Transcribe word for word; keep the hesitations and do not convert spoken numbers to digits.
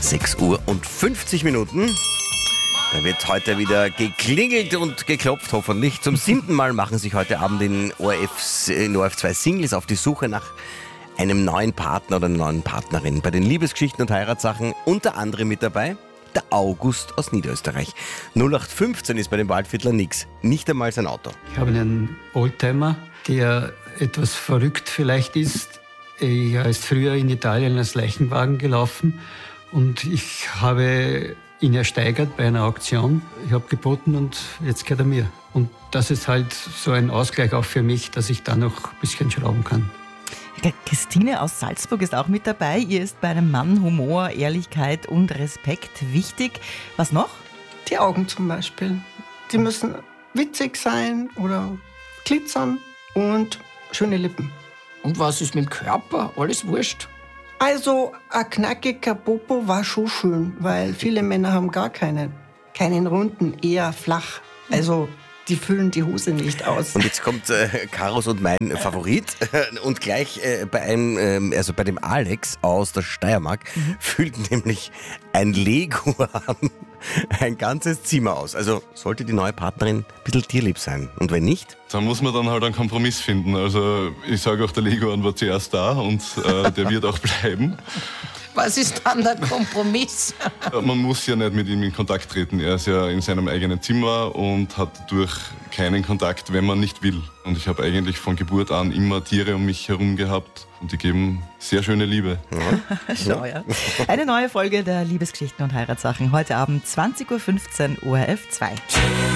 sechs Uhr und fünfzig Minuten. Da wird heute wieder geklingelt und geklopft, hoffentlich. Zum siebten Mal machen sich heute Abend in O R F, in O R F zwei Singles auf die Suche nach einem neuen Partner oder einer neuen Partnerin. Bei den Liebesgeschichten und Heiratssachen unter anderem mit dabei der August aus Niederösterreich. null acht fünfzehn ist bei dem Waldviertler nix. Nicht einmal sein Auto. Ich habe einen Oldtimer, der etwas verrückt vielleicht ist. Er ist früher in Italien als Leichenwagen gelaufen und ich habe ihn ersteigert bei einer Auktion. Ich habe geboten und jetzt gehört er mir. Und das ist halt so ein Ausgleich auch für mich, dass ich da noch ein bisschen schrauben kann. Christine aus Salzburg ist auch mit dabei. Ihr ist bei einem Mann Humor, Ehrlichkeit und Respekt wichtig. Was noch? Die Augen zum Beispiel. Die müssen witzig sein oder glitzern und schöne Lippen. Und was ist mit dem Körper? Alles wurscht? Also ein knackiger Popo war schon schön, weil viele Männer haben gar keinen, keinen runden, eher flach. Also die füllen die Hose nicht aus. Und jetzt kommt äh, Karos und mein Favorit und gleich äh, bei einem, äh, also bei dem Alex aus der Steiermark mhm. füllt nämlich ein Leguan ein ganzes Zimmer aus. Also sollte die neue Partnerin ein bisschen tierlieb sein. Und wenn nicht? Da muss man dann halt einen Kompromiss finden. Also ich sage auch, der Leguan war zuerst da und äh, der wird auch bleiben. Was ist dann der Kompromiss? Man muss ja nicht mit ihm in Kontakt treten. Er ist ja in seinem eigenen Zimmer und hat dadurch keinen Kontakt, wenn man nicht will. Und ich habe eigentlich von Geburt an immer Tiere um mich herum gehabt und die geben sehr schöne Liebe. Ja. Schau, ja. Eine neue Folge der Liebesgeschichten und Heiratssachen heute Abend zwanzig Uhr fünfzehn O R F zwei.